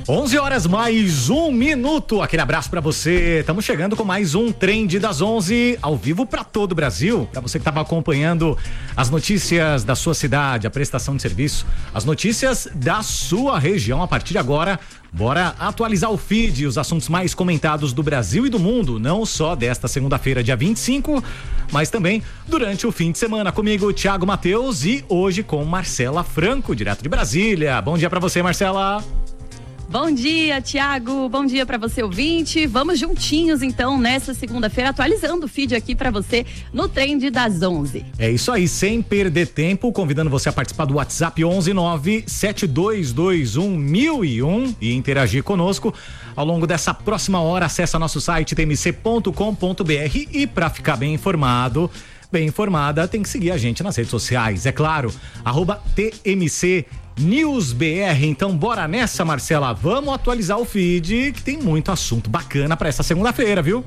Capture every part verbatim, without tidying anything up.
onze horas mais um minuto. Aquele abraço pra você. Estamos chegando com mais um Trend das onze, ao vivo pra todo o Brasil. Pra você que estava acompanhando as notícias da sua cidade, a prestação de serviço, as notícias da sua região. A partir de agora, bora atualizar o feed, os assuntos mais comentados do Brasil e do mundo, não só desta segunda-feira, dia vinte e cinco, mas também durante o fim de semana. Comigo, Thiago Matheus, e hoje com Marcela Franco, direto de Brasília. Bom dia pra você, Marcela. Bom dia, Thiago. Bom dia para você, ouvinte. Vamos juntinhos, então, nessa segunda-feira, atualizando o feed aqui para você no Trend das onze. É isso aí, sem perder tempo, convidando você a participar do WhatsApp onze nove sete dois dois um mil e um e interagir conosco. Ao longo dessa próxima hora, acessa nosso site t m c ponto com ponto b r e para ficar bem informado, bem informada, tem que seguir a gente nas redes sociais, é claro, arroba T M C News B R. Então bora nessa, Marcela, vamos atualizar o feed, que tem muito assunto bacana para essa segunda-feira, viu?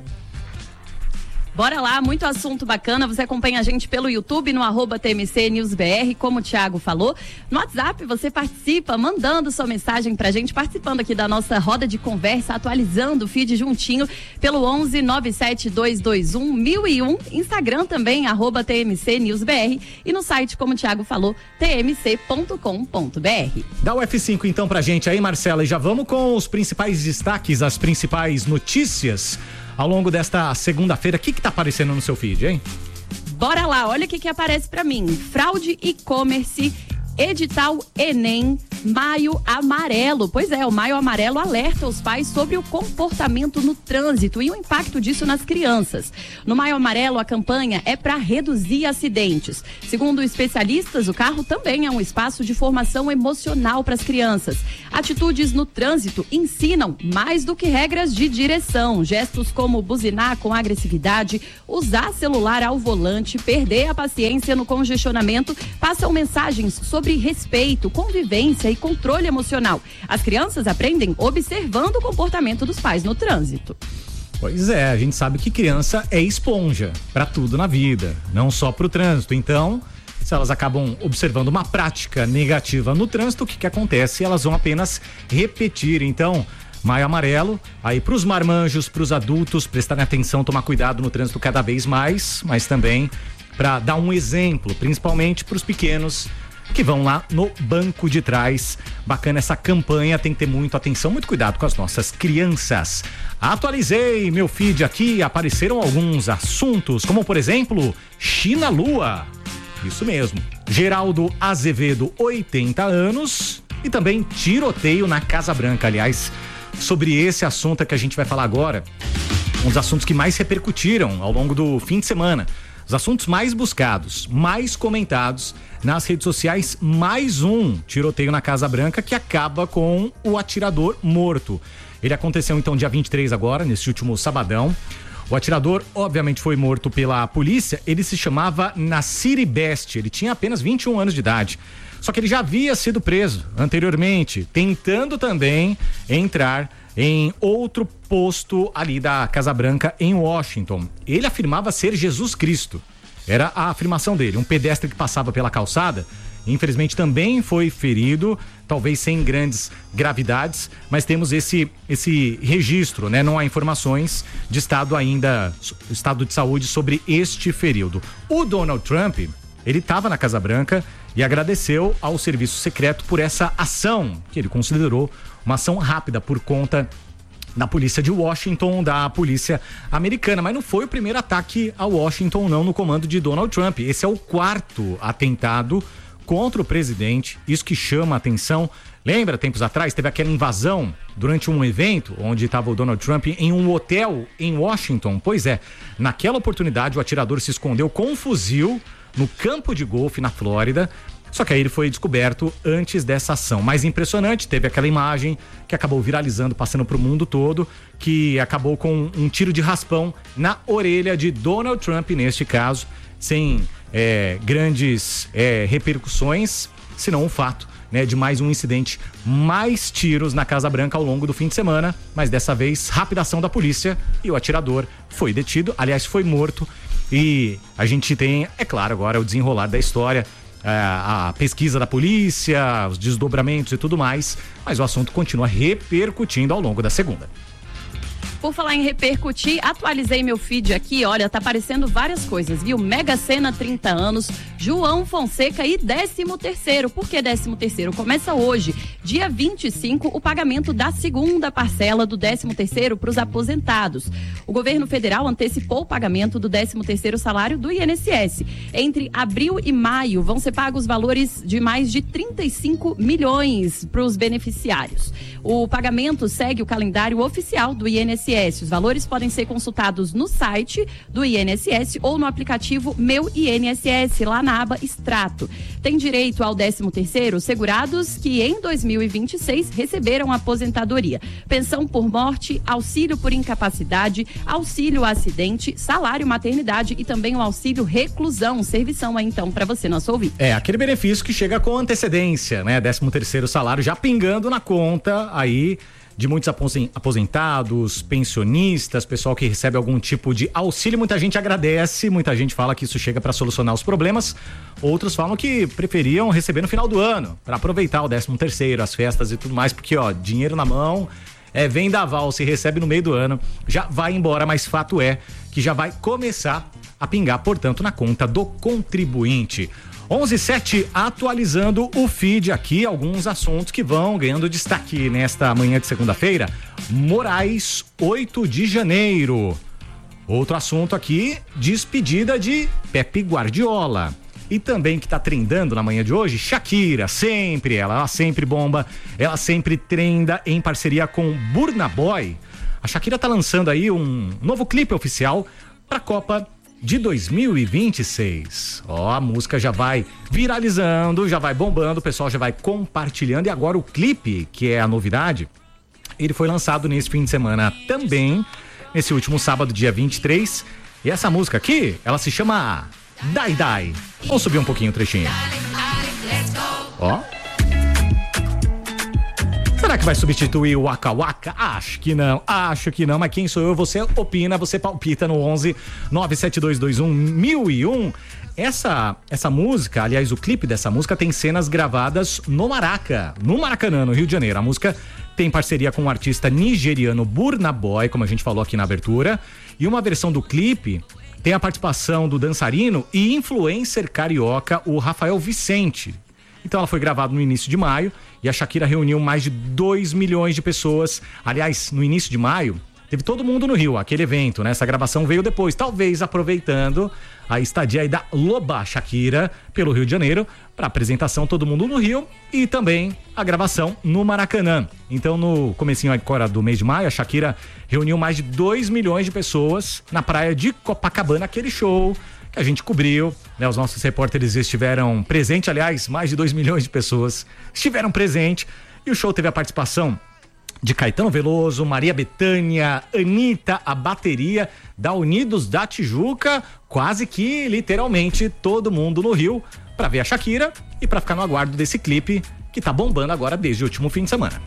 Bora lá, muito assunto bacana. Você acompanha a gente pelo YouTube, no arroba T M C News B R, como o Thiago falou. No WhatsApp, você participa, mandando sua mensagem pra gente, participando aqui da nossa roda de conversa, atualizando o feed juntinho pelo onze nove sete dois dois um mil e um. Instagram também, arroba T M C News B R. E no site, como o Thiago falou, t m c ponto com ponto b r. Dá o F cinco então pra gente aí, Marcela, e já vamos com os principais destaques, as principais notícias ao longo desta segunda-feira. O que que tá aparecendo no seu feed, hein? Bora lá, olha o que que aparece pra mim. Fraude e-commerce, edital Enem, Maio Amarelo. Pois é, o Maio Amarelo alerta os pais sobre o comportamento no trânsito e o impacto disso nas crianças. No Maio Amarelo, a campanha é para reduzir acidentes. Segundo especialistas, o carro também é um espaço de formação emocional para as crianças. Atitudes no trânsito ensinam mais do que regras de direção. Gestos como buzinar com agressividade, usar celular ao volante, perder a paciência no congestionamento, passam mensagens sobre respeito, convivência e controle emocional. As crianças aprendem observando o comportamento dos pais no trânsito. Pois é, a gente sabe que criança é esponja para tudo na vida, não só para o trânsito. Então, se elas acabam observando uma prática negativa no trânsito, o que que acontece? Elas vão apenas repetir. Então, Maio Amarelo, aí para os marmanjos, para os adultos prestarem atenção, tomar cuidado no trânsito cada vez mais, mas também para dar um exemplo, principalmente para os pequenos que vão lá no banco de trás. Bacana essa campanha, tem que ter muito atenção, muito cuidado com as nossas crianças. Atualizei meu feed aqui, apareceram alguns assuntos, como por exemplo, China-Lua. Isso mesmo. Geraldo Azevedo, oitenta anos, e também tiroteio na Casa Branca. Aliás, sobre esse assunto é que a gente vai falar agora, um dos assuntos que mais repercutiram ao longo do fim de semana. Os assuntos mais buscados, mais comentados nas redes sociais, mais um tiroteio na Casa Branca que acaba com o atirador morto. Ele aconteceu então dia vinte e três agora, nesse último sabadão. O atirador, obviamente, foi morto pela polícia. Ele se chamava Nassiri Best, ele tinha apenas vinte e um anos de idade. Só que ele já havia sido preso anteriormente, tentando também entrar em outro posto ali da Casa Branca em Washington. Ele afirmava ser Jesus Cristo. Era a afirmação dele. Um pedestre que passava pela calçada, infelizmente também foi ferido, talvez sem grandes gravidades, mas temos esse, esse registro, né? Não há informações de estado ainda, estado de saúde sobre este ferido. O Donald Trump, ele estava na Casa Branca e agradeceu ao serviço secreto por essa ação, que ele considerou uma ação rápida por conta da polícia de Washington, da polícia americana. Mas não foi o primeiro ataque a Washington, não, no comando de Donald Trump. Esse é o quarto atentado contra o presidente, isso que chama a atenção. Lembra, tempos atrás, teve aquela invasão durante um evento onde estava o Donald Trump em um hotel em Washington? Pois é, naquela oportunidade o atirador se escondeu com um fuzil no campo de golfe na Flórida. Só que aí ele foi descoberto antes dessa ação. Mais impressionante, teve aquela imagem que acabou viralizando, passando para o mundo todo, que acabou com um tiro de raspão na orelha de Donald Trump, neste caso, sem é, grandes é, repercussões, senão o fato, né, de mais um incidente, mais tiros na Casa Branca ao longo do fim de semana, mas dessa vez rápida ação da polícia e o atirador foi detido, aliás, foi morto. E a gente tem, é claro, agora o desenrolar da história. é, a pesquisa da polícia, os desdobramentos e tudo mais, mas o assunto continua repercutindo ao longo da segunda. Por falar em repercutir, atualizei meu feed aqui, olha, tá aparecendo várias coisas, viu? Mega Sena trinta anos, João Fonseca e décimo terceiro. Por que décimo terceiro? Começa hoje, dia vinte e cinco, o pagamento da segunda parcela do décimo terceiro para os aposentados. O governo federal antecipou o pagamento do décimo terceiro salário do I N S S. Entre abril e maio vão ser pagos valores de mais de trinta e cinco milhões para os beneficiários. O pagamento segue o calendário oficial do I N S S. Os valores podem ser consultados no site do I N S S ou no aplicativo Meu I N S S, lá na aba Extrato. Tem direito ao décimo terceiro segurados que em dois mil e vinte e seis receberam aposentadoria, pensão por morte, auxílio por incapacidade, auxílio acidente, salário maternidade e também o auxílio reclusão. Servição aí então para você, nosso ouvinte. É, aquele benefício que chega com antecedência, né? décimo terceiro salário já pingando na conta aí de muitos aposentados, pensionistas, pessoal que recebe algum tipo de auxílio. Muita gente agradece, muita gente fala que isso chega para solucionar os problemas. Outros falam que preferiam receber no final do ano, para aproveitar o décimo terceiro, as festas e tudo mais, porque ó, dinheiro na mão, é vendaval, se recebe no meio do ano, já vai embora, mas fato é que já vai começar a pingar, portanto, na conta do contribuinte. onze e sete, atualizando o feed aqui, alguns assuntos que vão ganhando destaque nesta manhã de segunda-feira. Moraes, oito de janeiro. Outro assunto aqui, despedida de Pepe Guardiola. E também que tá trendando na manhã de hoje, Shakira, sempre ela, ela sempre bomba, ela sempre trenda em parceria com Burna Boy. A Shakira tá lançando aí um novo clipe oficial pra Copa de dois mil e vinte e seis. Ó, a música já vai viralizando, já vai bombando, o pessoal já vai compartilhando. E agora o clipe, que é a novidade, ele foi lançado nesse fim de semana também, nesse último sábado, dia vinte e três. E essa música aqui, ela se chama Dai Dai. Vamos subir um pouquinho o trechinho. Ó. Será que vai substituir o Waka Waka? Acho que não, acho que não, mas quem sou eu? Você opina, você palpita no onze nove sete dois dois um mil e um. Essa, essa música, aliás, o clipe dessa música tem cenas gravadas no Maraca, no Maracanã, no Rio de Janeiro. A música tem parceria com o artista nigeriano Burna Boy, como a gente falou aqui na abertura, e uma versão do clipe tem a participação do dançarino e influencer carioca, o Rafael Vicente. Então ela foi gravada no início de maio e a Shakira reuniu mais de dois milhões de pessoas. Aliás, no início de maio, teve todo mundo no Rio, aquele evento, né? Essa gravação veio depois, talvez aproveitando a estadia aí da Loba Shakira pelo Rio de Janeiro, para apresentação todo mundo no Rio e também a gravação no Maracanã. Então no comecinho agora do mês de maio, a Shakira reuniu mais de dois milhões de pessoas na praia de Copacabana, aquele show que a gente cobriu, né? Os nossos repórteres estiveram presentes, aliás, mais de dois milhões de pessoas estiveram presentes e o show teve a participação de Caetano Veloso, Maria Bethânia, Anitta, a bateria da Unidos da Tijuca, quase que literalmente todo mundo no Rio para ver a Shakira e para ficar no aguardo desse clipe que tá bombando agora desde o último fim de semana.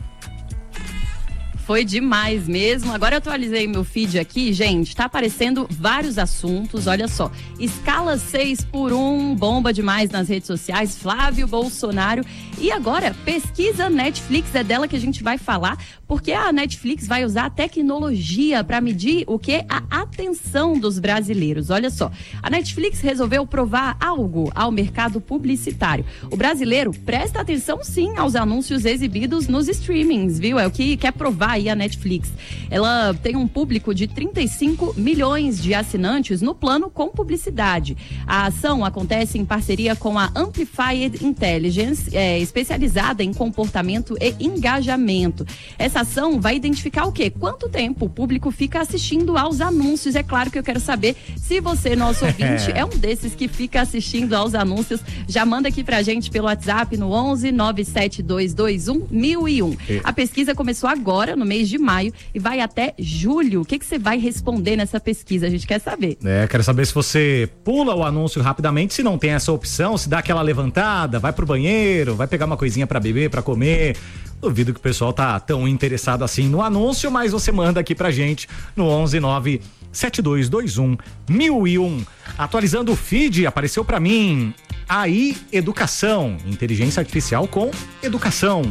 Foi demais mesmo. Agora eu atualizei meu feed aqui, gente. Tá aparecendo vários assuntos. Olha só. Escala seis por um, bomba demais nas redes sociais. Flávio Bolsonaro. E agora, pesquisa Netflix. É dela que a gente vai falar, porque a Netflix vai usar a tecnologia para medir o que? A atenção dos brasileiros. Olha só. A Netflix resolveu provar algo ao mercado publicitário. O brasileiro presta atenção, sim, aos anúncios exibidos nos streamings, viu? É o que quer provar a Netflix. Ela tem um público de trinta e cinco milhões de assinantes no plano com publicidade. A ação acontece em parceria com a Amplified Intelligence, é, especializada em comportamento e engajamento. Essa ação vai identificar o quê? Quanto tempo o público fica assistindo aos anúncios. É claro que eu quero saber se você, nosso ouvinte, é um desses que fica assistindo aos anúncios. Já manda aqui pra gente pelo WhatsApp no onze nove sete dois dois um mil e um. A pesquisa começou agora, no mês de maio, e vai até julho. O que que você vai responder nessa pesquisa? A gente quer saber. É, quero saber se você pula o anúncio rapidamente, se não tem essa opção, se dá aquela levantada, vai pro banheiro, vai pegar uma coisinha pra beber, pra comer. Duvido que o pessoal tá tão interessado assim no anúncio, mas você manda aqui pra gente no onze nove sete dois dois um, mil e um. Atualizando o feed, apareceu para mim A I Educação, inteligência artificial com educação.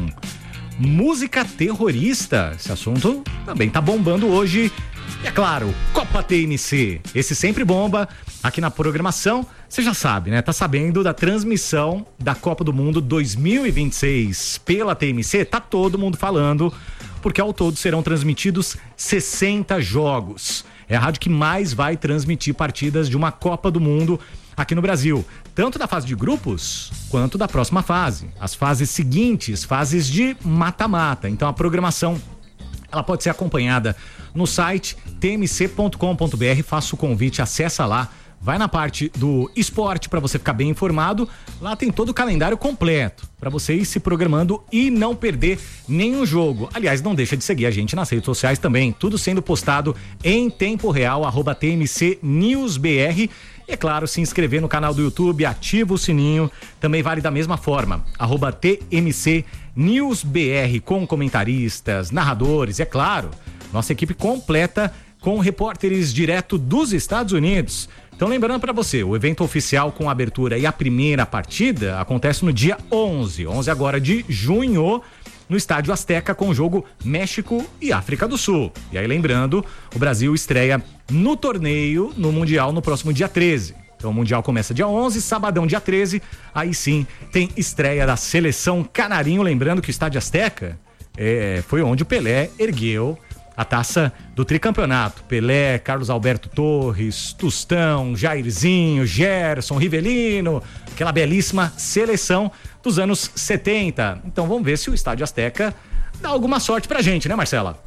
Música terrorista, esse assunto também tá bombando hoje. E é claro, Copa T M C, esse sempre bomba aqui na programação. Você já sabe, né? Tá sabendo da transmissão da Copa do Mundo dois mil e vinte e seis pela T M C? Tá todo mundo falando, porque ao todo serão transmitidos sessenta jogos. É a rádio que mais vai transmitir partidas de uma Copa do Mundo aqui no Brasil, tanto da fase de grupos quanto da próxima fase. As fases seguintes, fases de mata-mata. Então a programação, ela pode ser acompanhada no site t m c ponto com ponto b r. Faça o convite, acessa lá. Vai na parte do esporte para você ficar bem informado. Lá tem todo o calendário completo para você ir se programando e não perder nenhum jogo. Aliás, não deixa de seguir a gente nas redes sociais também. Tudo sendo postado em tempo real, arroba T M C News B R. E é claro, se inscrever no canal do YouTube, ativa o sininho. Também vale da mesma forma, arroba T M C News B R, com comentaristas, narradores, é claro. Nossa equipe completa com repórteres direto dos Estados Unidos. Então, lembrando para você, o evento oficial com a abertura e a primeira partida acontece no dia onze, onze agora de junho, no Estádio Azteca, com o jogo México e África do Sul. E aí, lembrando, o Brasil estreia no torneio, no Mundial, no próximo dia treze. Então, o Mundial começa dia onze, sabadão dia treze, aí sim tem estreia da seleção canarinho. Lembrando que o Estádio Azteca é, foi onde o Pelé ergueu a taça do tricampeonato. Pelé, Carlos Alberto Torres, Tostão, Jairzinho, Gerson, Rivelino, aquela belíssima seleção dos anos setenta. Então vamos ver se o Estádio Azteca dá alguma sorte pra gente, né, Marcela?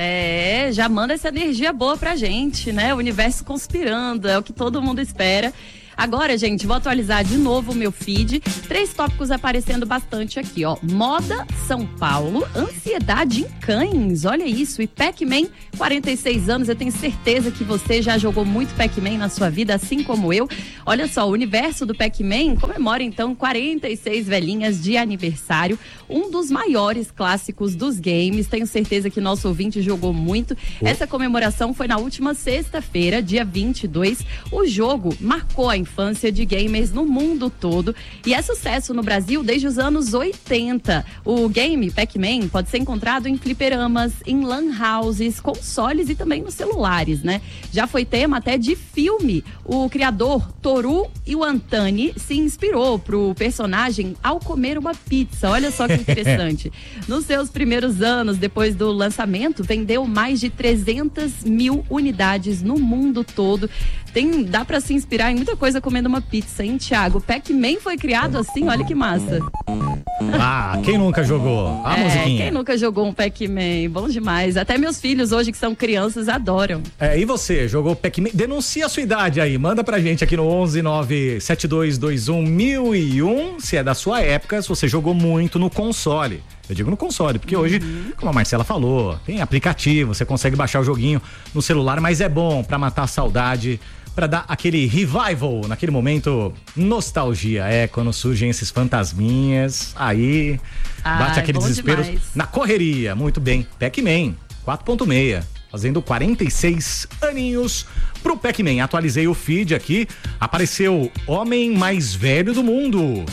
É, já manda essa energia boa pra gente, né? O universo conspirando, é o que todo mundo espera. Agora, gente, vou atualizar de novo o meu feed. Três tópicos aparecendo bastante aqui, ó. Moda, São Paulo, ansiedade em cães, olha isso. E Pac-Man, quarenta e seis anos, eu tenho certeza que você já jogou muito Pac-Man na sua vida, assim como eu. Olha só, o universo do Pac-Man comemora, então, quarenta e seis velhinhas de aniversário. Um dos maiores clássicos dos games. Tenho certeza que nosso ouvinte jogou muito. Oh. Essa comemoração foi na última sexta-feira, dia vinte e dois. O jogo marcou a infância de gamers no mundo todo e é sucesso no Brasil desde os anos oitenta. O game Pac-Man pode ser encontrado em fliperamas, em lan houses, consoles e também nos celulares, né? Já foi tema até de filme. O criador Toru Iwatani se inspirou pro personagem ao comer uma pizza. Olha só que interessante. Nos seus primeiros anos, depois do lançamento, vendeu mais de trezentas mil unidades no mundo todo. Tem, dá pra se inspirar em muita coisa comendo uma pizza, hein, Thiago? Pac-Man foi criado assim, olha que massa. Ah, quem nunca jogou? A é, musiquinha. Quem nunca jogou um Pac-Man? Bom demais. Até meus filhos hoje, que são crianças, adoram. É, e você, jogou Pac-Man? Denuncia a sua idade aí, manda pra gente aqui no onze nove sete dois dois um mil e um, se é da sua época, se você jogou muito no console. Eu digo no console, porque uhum. hoje, como a Marcela falou, tem aplicativo, você consegue baixar o joguinho no celular, mas é bom pra matar a saudade, pra dar aquele revival, naquele momento, nostalgia. É, quando surgem esses fantasminhas, aí ah, bate aquele desespero demais. Na correria. Muito bem, Pac-Man, quatro ponto seis, fazendo quarenta e seis aninhos pro Pac-Man. Atualizei o feed aqui, apareceu Homem Mais Velho do Mundo,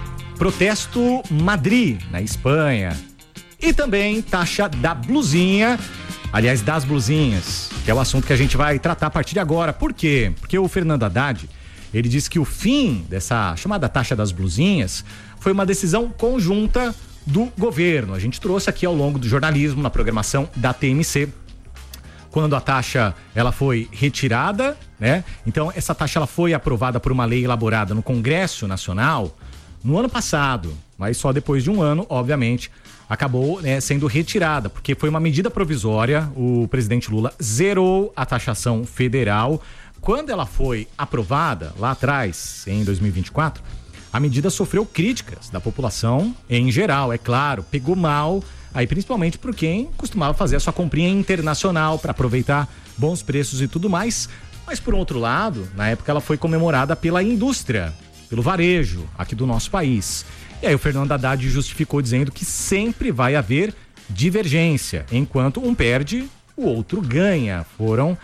protesto Madrid, na Espanha, e também taxa da blusinha, aliás, das blusinhas, que é o assunto que a gente vai tratar a partir de agora. Por quê? Porque o Fernando Haddad, ele disse que o fim dessa chamada taxa das blusinhas foi uma decisão conjunta do governo. A gente trouxe aqui ao longo do jornalismo, na programação da T M C, quando a taxa ela foi retirada, né? Então, essa taxa ela foi aprovada por uma lei elaborada no Congresso Nacional no ano passado, mas só depois de um ano, obviamente, acabou, né, sendo retirada, porque foi uma medida provisória. O presidente Lula zerou a taxação federal. Quando ela foi aprovada, lá atrás, em dois mil e vinte e quatro, a medida sofreu críticas da população em geral, é claro, pegou mal, aí principalmente por quem costumava fazer a sua comprinha internacional para aproveitar bons preços e tudo mais. Mas, por outro lado, na época ela foi comemorada pela indústria, pelo varejo aqui do nosso país. E aí o Fernando Haddad justificou dizendo que sempre vai haver divergência, enquanto um perde, o outro ganha. Foram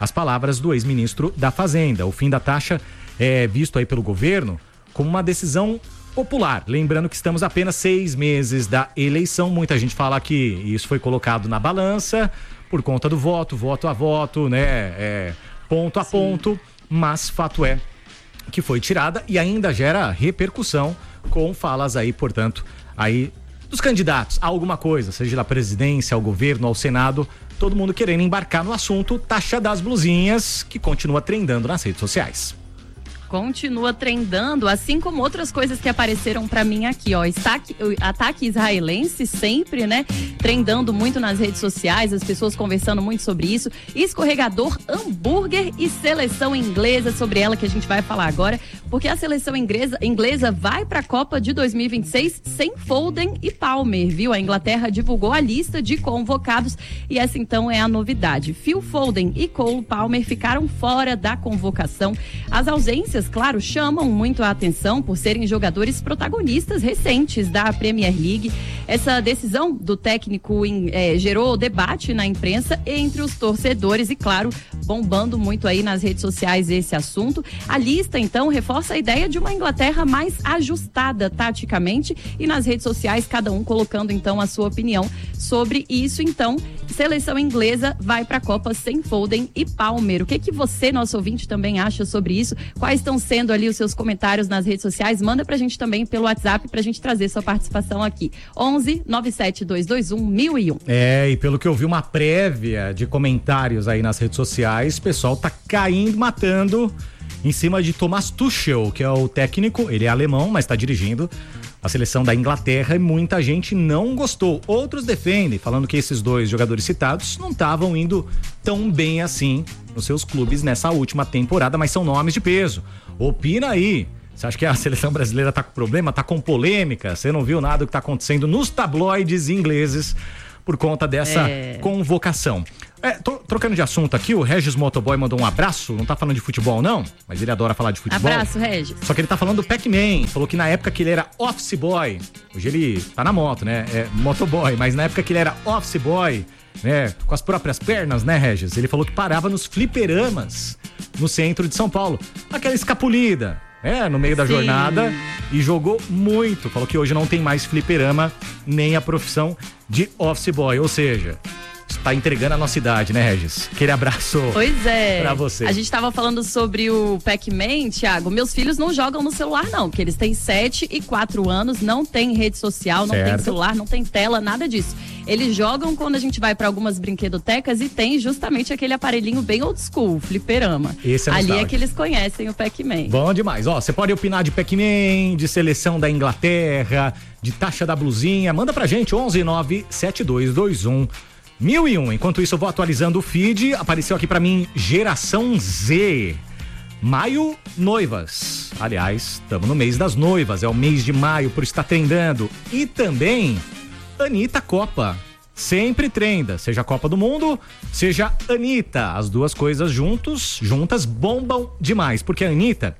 as palavras do ex-ministro da Fazenda. O fim da taxa é visto aí pelo governo como uma decisão popular. Lembrando que estamos apenas seis meses da eleição. Muita gente fala que isso foi colocado na balança por conta do voto, voto a voto, né? É, ponto a Sim. ponto. Mas fato é que foi tirada e ainda gera repercussão com falas aí, portanto, aí dos candidatos a alguma coisa, seja da presidência, ao governo, ao Senado, todo mundo querendo embarcar no assunto taxa das blusinhas, que continua trendando nas redes sociais. Continua trendando, assim como outras coisas que apareceram pra mim aqui, ó. Ataque, ataque israelense sempre, né? Trendando muito nas redes sociais, as pessoas conversando muito sobre isso. Escorregador, hambúrguer e seleção inglesa, sobre ela que a gente vai falar agora, porque a seleção inglesa, inglesa vai pra Copa de dois mil e vinte e seis sem Foden e Palmer, viu? A Inglaterra divulgou a lista de convocados e essa então é a novidade. Phil Foden e Cole Palmer ficaram fora da convocação. As ausências, claro, chamam muito a atenção por serem jogadores protagonistas recentes da Premier League. Essa decisão do técnico em, eh, gerou debate na imprensa entre os torcedores e, claro, bombando muito aí nas redes sociais esse assunto. A lista, então, reforça a ideia de uma Inglaterra mais ajustada taticamente e nas redes sociais cada um colocando, então, a sua opinião sobre isso. Então, seleção inglesa vai para a Copa sem Foden e Palmer. O que que você, nosso ouvinte, também acha sobre isso? Quais estão sendo ali os seus comentários nas redes sociais? Manda pra gente também pelo WhatsApp pra gente trazer sua participação aqui. onze nove sete dois dois um mil e um. É, e pelo que eu vi uma prévia de comentários aí nas redes sociais, o pessoal tá caindo, matando em cima de Thomas Tuchel, que é o técnico, ele é alemão, mas tá dirigindo a seleção da Inglaterra e muita gente não gostou. Outros defendem, falando que esses dois jogadores citados não estavam indo tão bem assim nos seus clubes nessa última temporada, mas são nomes de peso. Opina aí. Você acha que a seleção brasileira tá com problema? Tá com polêmica? Você não viu nada do que tá acontecendo nos tabloides ingleses por conta dessa é... convocação. É, tô trocando de assunto aqui, o Regis Motoboy mandou um abraço, não tá falando de futebol não, mas ele adora falar de futebol. Abraço, Regis. Só que ele tá falando do Pac-Man, falou que na época que ele era office boy, hoje ele tá na moto, né, é motoboy, mas na época que ele era office boy, né, com as próprias pernas, né, Regis, ele falou que parava nos fliperamas no centro de São Paulo, aquela escapulida, é, no meio da Sim. jornada, e jogou muito. Falou que hoje não tem mais fliperama, nem a profissão de office boy, ou seja, está entregando a nossa idade, né, Regis? Aquele abraço pois é. pra você. A gente tava falando sobre o Pac-Man, Thiago. Meus filhos não jogam no celular, não, porque eles têm sete e quatro anos, não tem rede social, não certo. tem celular, não tem tela, nada disso. Eles jogam quando a gente vai pra algumas brinquedotecas e tem justamente aquele aparelhinho bem old school, fliperama. Esse é Ali é que eles conhecem o Pac-Man. Bom demais. Ó, você pode opinar de Pac-Man, de seleção da Inglaterra, de taxa da blusinha. Manda pra gente, onze nove sete dois dois um mil e um. Enquanto isso, eu vou atualizando o feed. Apareceu aqui pra mim Geração Z. Maio, noivas. Aliás, estamos no mês das noivas. É o mês de maio, por estar trendando. E também Anitta Copa. Sempre trenda, seja a Copa do Mundo, seja Anitta. As duas coisas juntos, juntas bombam demais, porque a Anitta,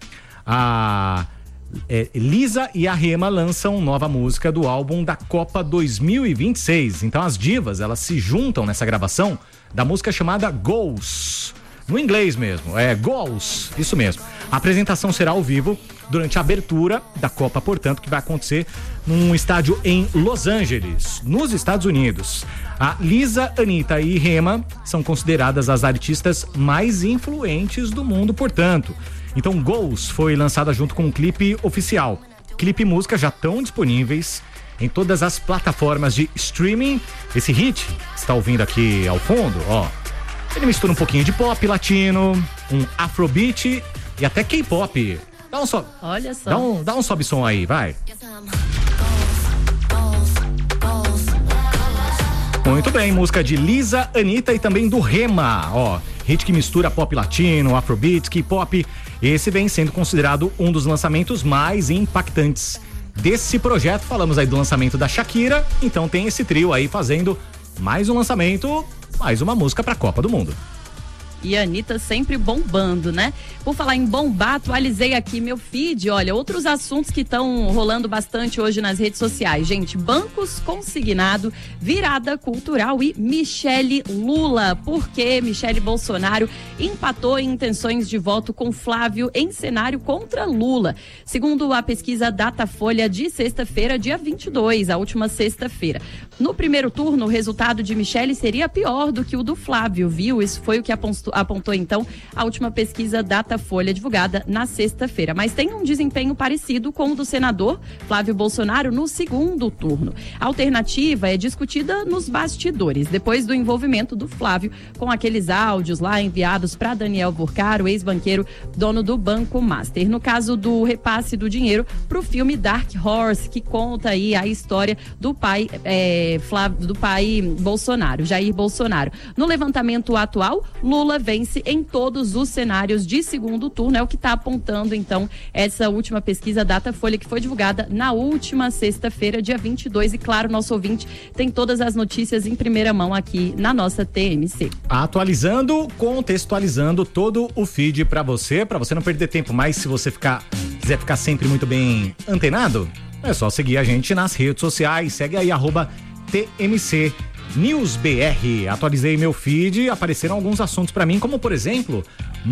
a é, Lisa e a Rema lançam nova música do álbum da Copa dois mil e vinte e seis. Então as divas, elas se juntam nessa gravação da música chamada Goals. No inglês mesmo, é Goals, isso mesmo. A apresentação será ao vivo durante a abertura da Copa, portanto, que vai acontecer num estádio em Los Angeles, nos Estados Unidos. A Lisa, Anitta e Rema são consideradas as artistas mais influentes do mundo, portanto. Então, Goals foi lançada junto com um clipe oficial. Clipe e música já estão disponíveis em todas as plataformas de streaming. Esse hit que você está ouvindo aqui ao fundo, ó, ele mistura um pouquinho de pop latino, um afrobeat e até K-pop. Dá um sobe. Olha só. Dá um, dá um sobe som aí, vai. Muito bem, música de Lisa, Anitta e também do Rema, ó. Hit que mistura pop latino, afrobeat, K-pop. Esse vem sendo considerado um dos lançamentos mais impactantes desse projeto. Falamos aí do lançamento da Shakira, então tem esse trio aí fazendo mais um lançamento, mais uma música pra Copa do Mundo. E a Anitta sempre bombando, né? Por falar em bombar, atualizei aqui meu feed. Olha, outros assuntos que estão rolando bastante hoje nas redes sociais. Gente, bancos consignado, virada cultural e Michele Lula. Por que Michele Bolsonaro empatou em intenções de voto com Flávio em cenário contra Lula? Segundo a pesquisa Datafolha de sexta-feira, dia vinte e dois, a última sexta-feira. No primeiro turno, o resultado de Michele seria pior do que o do Flávio, viu? Isso foi o que apontou, apontou então a última pesquisa Datafolha divulgada na sexta-feira. Mas tem um desempenho parecido com o do senador Flávio Bolsonaro no segundo turno. A alternativa é discutida nos bastidores, depois do envolvimento do Flávio com aqueles áudios lá enviados para Daniel Burcaro, ex-banqueiro, dono do Banco Master. No caso do repasse do dinheiro para o filme Dark Horse, que conta aí a história do pai é, Flávio, do pai Bolsonaro, Jair Bolsonaro. No levantamento atual, Lula vence em todos os cenários de segundo turno, é o que está apontando então essa última pesquisa Datafolha, que foi divulgada na última sexta-feira, dia vinte e dois, e claro, nosso ouvinte tem todas as notícias em primeira mão aqui na nossa T M C. Atualizando, contextualizando todo o feed para você, para você não perder tempo, mas se você ficar, quiser ficar sempre muito bem antenado, é só seguir a gente nas redes sociais, segue aí, arroba T M C News B R. Atualizei meu feed, apareceram alguns assuntos para mim, como por exemplo,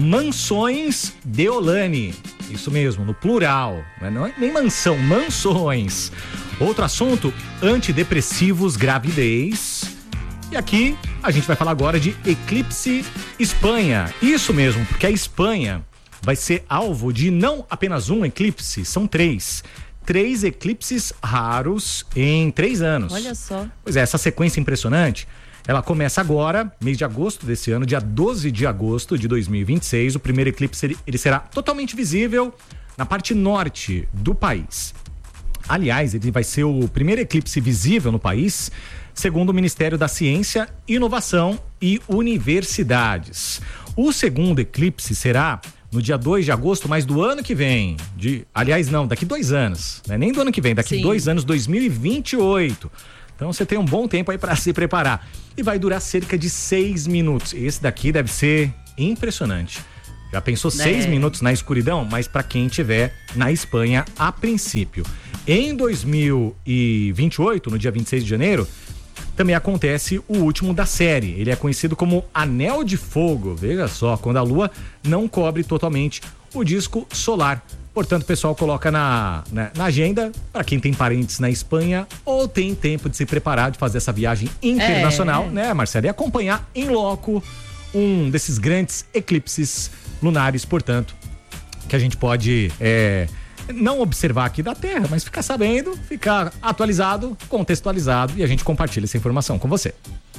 mansões Deolane. Isso mesmo, no plural, não é nem mansão, mansões. Outro assunto, antidepressivos gravidez. E aqui a gente vai falar agora de Eclipse Espanha. Isso mesmo, porque a Espanha vai ser alvo de não apenas um eclipse, são três. Três eclipses raros em três anos. Olha só. Pois é, essa sequência impressionante, ela começa agora, mês de agosto desse ano, dia doze de agosto de dois mil e vinte e seis. O primeiro eclipse, ele, ele será totalmente visível na parte norte do país. Aliás, ele vai ser o primeiro eclipse visível no país, segundo o Ministério da Ciência, Inovação e Universidades. O segundo eclipse será no dia dois de agosto, mas do ano que vem. De, aliás, não, daqui dois anos. Não é nem do ano que vem, daqui Sim. dois anos, dois mil e vinte e oito. Então você tem um bom tempo aí para se preparar. E vai durar cerca de seis minutos. Esse daqui deve ser impressionante. Já pensou é. seis minutos na escuridão? Mas para quem estiver na Espanha a princípio. Em dois mil e vinte e oito, no dia vinte e seis de janeiro, também acontece o último da série. Ele é conhecido como Anel de Fogo. Veja só, quando a Lua não cobre totalmente o disco solar. Portanto, o pessoal coloca na, na, na agenda, para quem tem parentes na Espanha ou tem tempo de se preparar, de fazer essa viagem internacional, é. né, Marcela? E acompanhar em loco um desses grandes eclipses lunares, portanto, que a gente pode... É, não observar aqui da Terra, mas ficar sabendo, ficar atualizado, contextualizado, e a gente compartilha essa informação com você.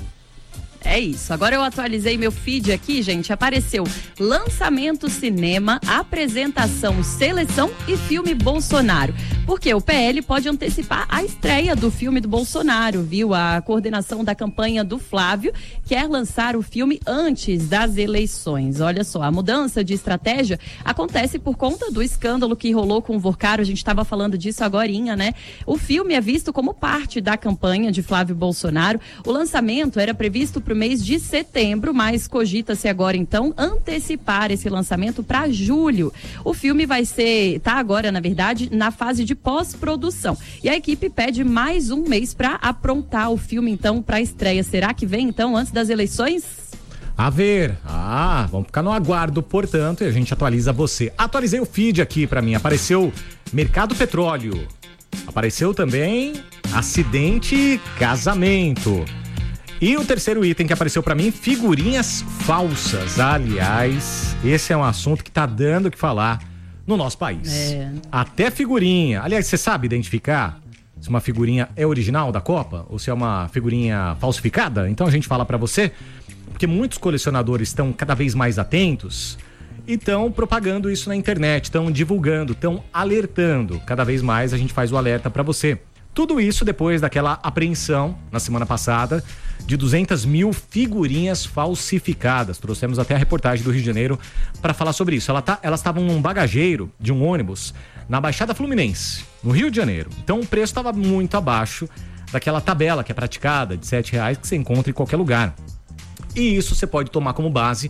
É isso, agora eu atualizei meu feed aqui, gente, apareceu lançamento cinema, apresentação, seleção e filme Bolsonaro, porque o P L pode antecipar a estreia do filme do Bolsonaro, viu? A coordenação da campanha do Flávio quer lançar o filme antes das eleições. Olha só, a mudança de estratégia acontece por conta do escândalo que rolou com o Burcaro, a gente estava falando disso agorinha, né? O filme é visto como parte da campanha de Flávio Bolsonaro, o lançamento era previsto para o mês de setembro, mas cogita-se agora então antecipar esse lançamento para julho. O filme vai ser, tá agora na verdade, na fase de pós-produção. E a equipe pede mais um mês para aprontar o filme então para a estreia. Será que vem então antes das eleições? A ver, ah, vamos ficar no aguardo, portanto, e a gente atualiza você. Atualizei o feed aqui para mim, apareceu Mercado Petróleo, apareceu também acidente casamento. E o terceiro item que apareceu pra mim, figurinhas falsas. Aliás, esse é um assunto que tá dando o que falar no nosso país. É. Até figurinha. Aliás, você sabe identificar se uma figurinha é original da Copa ou se é uma figurinha falsificada? Então a gente fala pra você, porque muitos colecionadores estão cada vez mais atentos e estão propagando isso na internet, estão divulgando, estão alertando. Cada vez mais a gente faz o alerta pra você. Tudo isso depois daquela apreensão na semana passada de duzentas mil figurinhas falsificadas. Trouxemos até a reportagem do Rio de Janeiro para falar sobre isso. Ela tá, elas estavam num bagageiro de um ônibus na Baixada Fluminense, no Rio de Janeiro. Então o preço estava muito abaixo daquela tabela que é praticada de sete reais que você encontra em qualquer lugar. E isso você pode tomar como base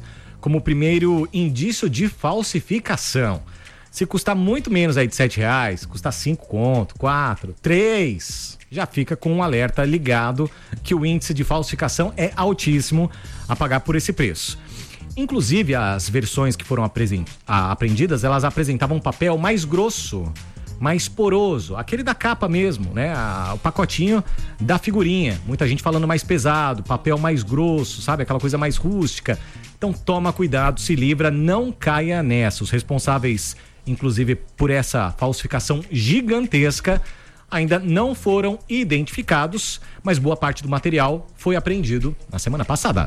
como primeiro indício de falsificação. Se custar muito menos aí de sete reais, custar cinco conto, quatro, três, já fica com um alerta ligado que o índice de falsificação é altíssimo a pagar por esse preço. Inclusive, as versões que foram apresen- a, apreendidas, elas apresentavam um papel mais grosso, mais poroso, aquele da capa mesmo, né? A, o pacotinho da figurinha. Muita gente falando mais pesado, papel mais grosso, sabe? Aquela coisa mais rústica. Então toma cuidado, se livra, não caia nessa. Os responsáveis, inclusive, por essa falsificação gigantesca, ainda não foram identificados, mas boa parte do material foi apreendido na semana passada.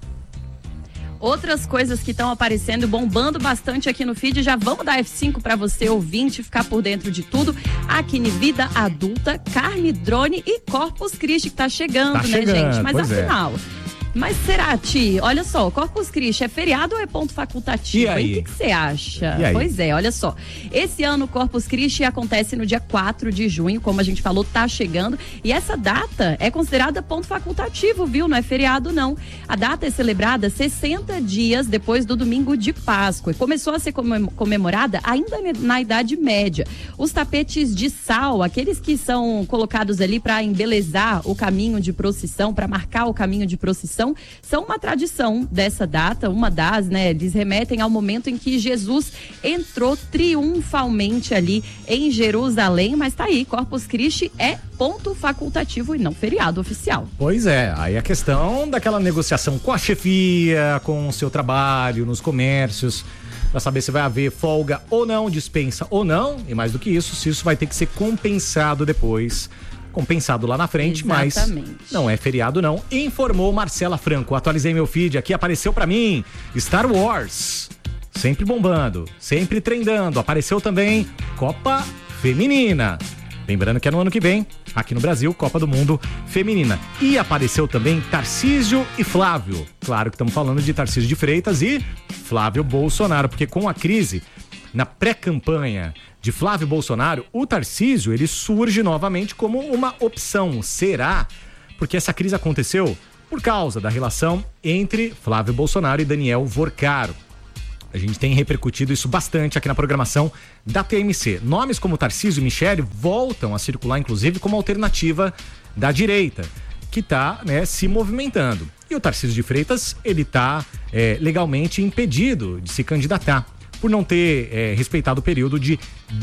Outras coisas que estão aparecendo, bombando bastante aqui no feed, já vamos dar F cinco para você, ouvinte, ficar por dentro de tudo. Acne Vida Adulta, Carne Drone e Corpus Christi, que tá chegando, tá né, chegando, gente? Mas afinal... É. Mas será, Ti? Olha só, Corpus Christi é feriado ou é ponto facultativo? E aí? O que você acha? E aí? Pois é, olha só. Esse ano o Corpus Christi acontece no dia quatro de junho, como a gente falou, tá chegando. E essa data é considerada ponto facultativo, viu? Não é feriado, não. A data é celebrada sessenta dias depois do domingo de Páscoa. E começou a ser comemorada ainda na Idade Média. Os tapetes de sal, aqueles que são colocados ali para embelezar o caminho de procissão, para marcar o caminho de procissão, são uma tradição dessa data, uma das, né? Eles remetem ao momento em que Jesus entrou triunfalmente ali em Jerusalém, mas tá aí, Corpus Christi é ponto facultativo e não feriado oficial. Pois é, aí a questão daquela negociação com a chefia, com o seu trabalho, nos comércios, para saber se vai haver folga ou não, dispensa ou não, e mais do que isso, se isso vai ter que ser compensado depois. Compensado lá na frente, Exatamente. Mas não é feriado não, informou Marcela Franco. Atualizei meu feed aqui, apareceu pra mim Star Wars, sempre bombando, sempre trendando. Apareceu também Copa Feminina, lembrando que é no ano que vem, aqui no Brasil, Copa do Mundo Feminina. E apareceu também Tarcísio e Flávio, claro que estamos falando de Tarcísio de Freitas e Flávio Bolsonaro, porque com a crise na pré-campanha de Flávio Bolsonaro, o Tarcísio, ele surge novamente como uma opção. Será? Porque essa crise aconteceu por causa da relação entre Flávio Bolsonaro e Daniel Vorcaro. A gente tem repercutido isso bastante aqui na programação da T M C. Nomes como Tarcísio e Michele voltam a circular, inclusive, como alternativa da direita, que está, né, se movimentando. E o Tarcísio de Freitas, ele está é, legalmente impedido de se candidatar, por não ter é, respeitado o período de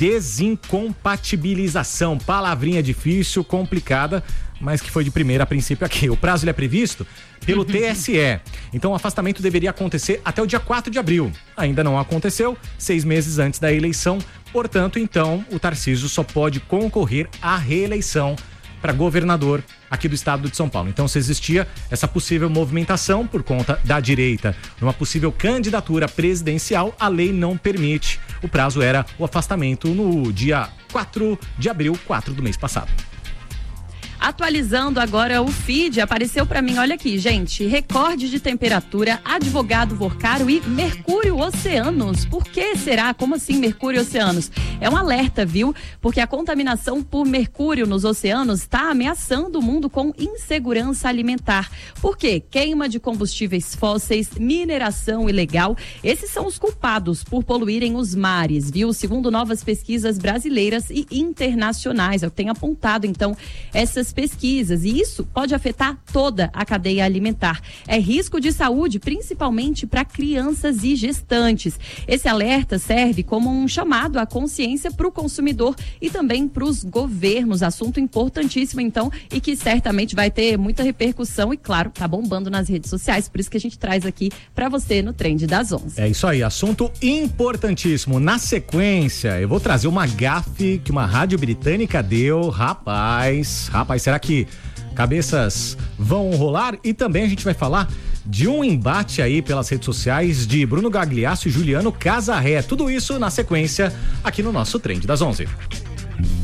desincompatibilização. Palavrinha difícil, complicada, mas que foi de primeira a princípio aqui. O prazo ele é previsto pelo T S E. Então o afastamento deveria acontecer até o dia quatro de abril. Ainda não aconteceu, seis meses antes da eleição. Portanto, então, o Tarcísio só pode concorrer à reeleição para governador aqui do estado de São Paulo. Então, se existia essa possível movimentação por conta da direita numa possível candidatura presidencial, a lei não permite. O prazo era o afastamento no dia quatro de abril, quatro do mês passado. Atualizando agora o feed, apareceu pra mim, olha aqui, gente, recorde de temperatura, advogado Vorcaro e Mercúrio Oceanos. Por que será? Como assim Mercúrio Oceanos? É um alerta, viu? Porque a contaminação por mercúrio nos oceanos está ameaçando o mundo com insegurança alimentar. Por quê? Queima de combustíveis fósseis, mineração ilegal, esses são os culpados por poluírem os mares, viu? Segundo novas pesquisas brasileiras e internacionais, eu tenho apontado, então, essas pesquisas, e isso pode afetar toda a cadeia alimentar. É risco de saúde, principalmente para crianças e gestantes. Esse alerta serve como um chamado à consciência para o consumidor e também para os governos. Assunto importantíssimo, então, e que certamente vai ter muita repercussão e, claro, tá bombando nas redes sociais. Por isso que a gente traz aqui para você no Trend das onze. É isso aí, assunto importantíssimo. Na sequência, eu vou trazer uma gafe que uma rádio britânica deu. Rapaz, rapaz, será que cabeças vão rolar? E também a gente vai falar de um embate aí pelas redes sociais de Bruno Gagliasso e Juliano Casarré. Tudo isso na sequência aqui no nosso Trend das onze.